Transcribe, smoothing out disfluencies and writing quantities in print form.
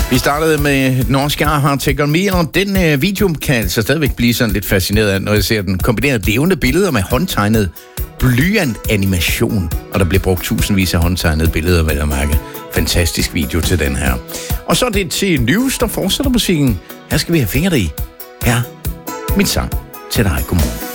Vi startede med norsk har Teknologi, og den video kan altså stadigvæk blive sådan lidt fascineret af, når jeg ser den kombineret levende billeder med håndtegnet blyantanimation. Og der bliver brugt tusindvis af håndtegnede billeder, vel at mærke. Fantastisk video til den her. Og så er det til News, der fortsætter musikken. Her skal vi have fingre i. Her, min sang til dig. Godmorgen.